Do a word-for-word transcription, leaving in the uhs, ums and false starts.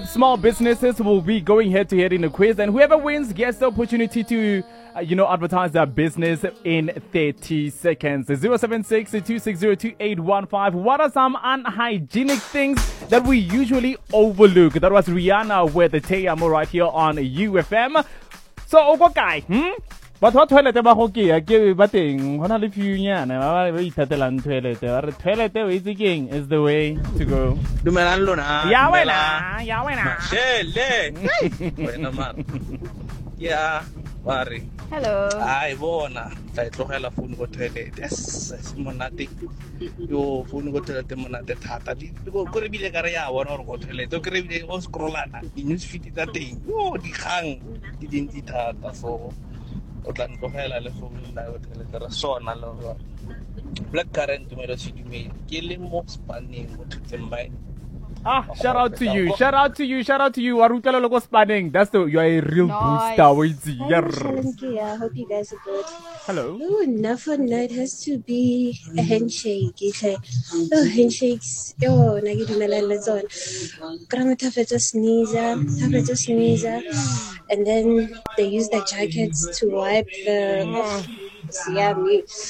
Small businesses will be going head to head in the quiz, and whoever wins gets the opportunity to, uh, you know, advertise their business in thirty seconds. zero seven six, two six zero, two eight one five. What are some unhygienic things that we usually overlook? That was Rihanna with the Te Amo right here on U F M. So, okay, hmm? But what toilet ba go ke ya ke ba teng hona le few nyana ba ba ithatelang toilet ba re toilet e itse keng is the way to go. Dumelang lona. Ya wena, ya wena. Shele. Wena man. Ya, bari. Hello. Ai bona, tla tlogela phone go toilet. Yes, es monate. Yo phone go toilet monate thata. Di go go re bile ka re ya bona go toilet. O kre bile o scrollana. Di news feed tsa teng. Yo di gang di ding di thata so. O tla ntogela le go nna go toilet ra sona lo. Black current me lo sidime. Ke le mo spanning go tsemba. Ah, shout out to you, shout out to you, shout out to you. Warutela logo spanning. That's the you're a real Nice. booster. Wait, Hi, yeah. Michelle and Kia. I hope you guys are good. Hello. Oh, enough on that has to be a handshake. It's like, oh, handshakes. Yo, nagi dumelang le tsona. Grandma tafetso sneezer, tafetso sneezer. And then they use their jackets to wipe the. Yeah, me.